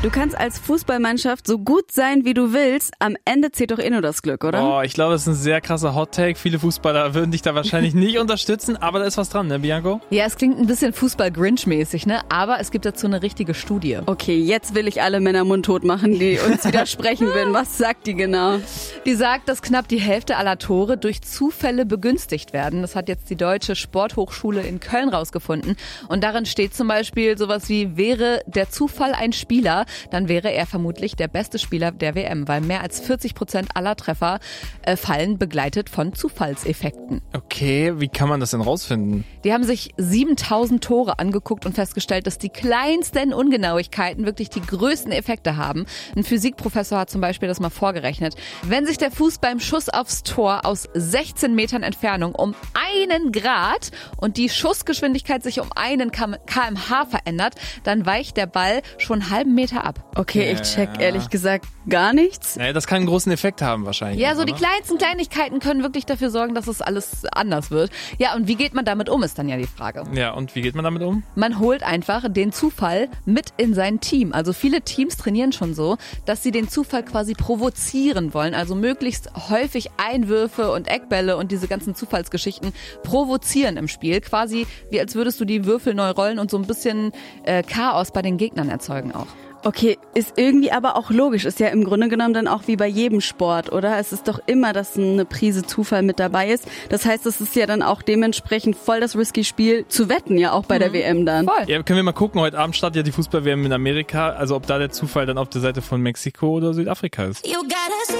Du kannst als Fußballmannschaft so gut sein, wie du willst. Am Ende zählt doch eh nur das Glück, oder? Oh, ich glaube, das ist ein sehr krasser Hot-Take. Viele Fußballer würden dich da wahrscheinlich nicht unterstützen, aber da ist was dran, ne, Bianco? Ja, es klingt ein bisschen Fußball-Grinch-mäßig, ne? Aber es gibt dazu eine richtige Studie. Okay, jetzt will ich alle Männer mundtot machen, die uns widersprechen würden. Was sagt die genau? Die sagt, dass knapp die Hälfte aller Tore durch Zufälle begünstigt werden. Das hat jetzt die Deutsche Sporthochschule in Köln rausgefunden. Und darin steht zum Beispiel sowas wie, wäre der Zufall ein Spieler, dann wäre er vermutlich der beste Spieler der WM, weil mehr als 40% aller Treffer fallen begleitet von Zufallseffekten. Okay, wie kann man das denn rausfinden? Die haben sich 7000 Tore angeguckt und festgestellt, dass die kleinsten Ungenauigkeiten wirklich die größten Effekte haben. Ein Physikprofessor hat zum Beispiel das mal vorgerechnet. Wenn sich der Fuß beim Schuss aufs Tor aus 16 Metern Entfernung um 1 Grad und die Schussgeschwindigkeit sich um 1 km/h verändert, dann weicht der Ball schon einen halben Meter ab. Okay, ich check ehrlich gesagt gar nichts. Ja, das kann einen großen Effekt haben wahrscheinlich. Ja, so oder? die kleinsten Kleinigkeiten können wirklich dafür sorgen, dass es alles anders wird. Ja, und wie geht man damit um, ist dann ja die Frage. Ja, und wie geht man damit um? Man holt einfach den Zufall mit in sein Team. Also viele Teams trainieren schon so, dass sie den Zufall quasi provozieren wollen. Also möglichst häufig Einwürfe und Eckbälle und diese ganzen Zufallsgeschichten provozieren im Spiel. Quasi wie als würdest du die Würfel neu rollen und so ein bisschen Chaos bei den Gegnern erzeugen auch. Okay, ist irgendwie aber auch logisch. Ist ja im Grunde genommen dann auch wie bei jedem Sport, oder? Es ist doch immer, dass eine Prise Zufall mit dabei ist. Das heißt, es ist ja dann auch dementsprechend voll das risky Spiel zu wetten, ja auch bei der WM dann. Voll. Ja, können wir mal gucken, heute Abend startet ja die Fußball-WM in Amerika, also ob da der Zufall dann auf der Seite von Mexiko oder Südafrika ist. You gotta see